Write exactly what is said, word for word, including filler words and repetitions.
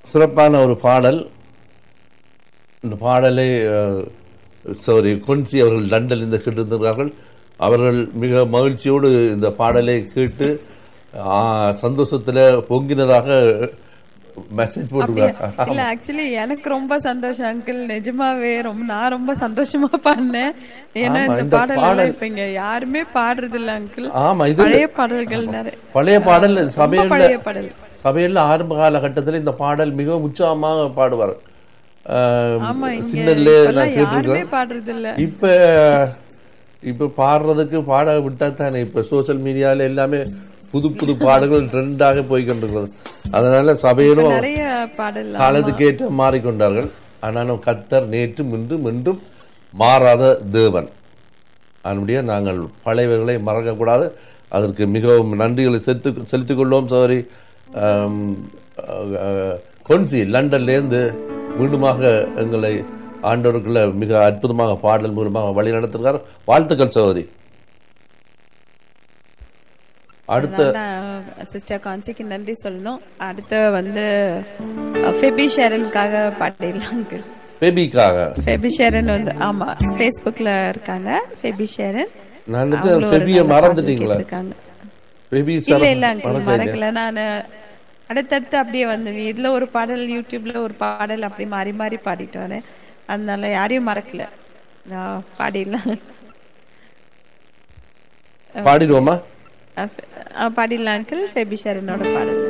சிறப்பான ஒரு பாடல். இந்த பாடலை சாரி கொன்சி அவர்கள் லண்டனில் இருந்து கேட்டிருந்தார்கள். அவர்கள் மிக மகிழ்ச்சியோடு இந்த பாடலை கேட்டு சந்தோஷத்துல பொங்கினதாக மெசேஜ் போட்டுருக்காங்க. இல்ல ஆக்சுவலி எனக்கு ரொம்ப சந்தோஷம் அங்கிள், நிஜமாவே ரொம்ப நான் ரொம்ப சந்தோஷமா பாடினேன். ஏன்னா இந்த பாடல் இப்ப இங்க யாருமே பாடுறது இல்ல அங்கிள். ஆமா, இது பழைய பாடல்கள் நிறைய பழைய பாடல் சபையில பழைய பாடல் சபையில ஆரம்ப காலகட்டத்தில் இந்த பாடல் மிகவும் உற்சாகமாக பாடுவார். இப்ப இப்ப பாடுறதுக்கு பாட விட்டா தானே இப்ப சோசியல் மீடியால எல்லாமே புது புது பாடல்கள் ட்ரெண்டாக போய்கொண்டிருக்கிறது. அதனால சபையிலும் காலத்துக்கேற்ற மாறிக்கொண்டார்கள். ஆனாலும் கர்த்தர் நேற்று இன்றும் இன்றும் மாறாத தேவன். அதனுடைய நாங்கள் பழையவர்களை மறக்கக்கூடாது. அதற்கு மிகவும் நன்றிகளை செலுத்தி செலுத்திக் கொள்வோம். சோரி கொன்சி லண்டன்லேருந்து மீண்டுமாக எங்களை ஆண்டவருக்குள்ள மிக அற்புதமாக பாடல் மூலமாக வழி நடத்துகிறார். வாழ்த்துக்கள் சகோதரி. அடுத்த சிஸ்டர் கான்சிக்கு நன்றி சொல்லணும். அடுத்து வந்து ஃபெபி ஷேரனுக்காக பாடிடலாம். ஃபெபிக்காக ஃபெபி ஷேரன் வந்து ஆமா ஃபேஸ்புக்ல இருக்காங்க. ஃபெபி ஷேரன் நான் ஃபெபியை மறந்துட்டீங்களா? ஃபெபி இல்ல இல்ல அங்கிள் மறக்கல. நான் அடுத்தடுத்து அப்படியே வந்து இதுல ஒரு பாடல் யூடியூப்ல ஒரு பாடல் அப்படி மாறி மாறி பாடிட்டு வரேன். அதனால யாரையும் மறக்கல. பாடிடலாம். பாடிடுவோமா? பாடிடலாம் அங்கிள். ஃபெபி ஷேரனோட பாடல்.